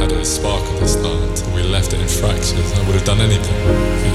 had a spark at the start. We left it in fractures. I would have done anything for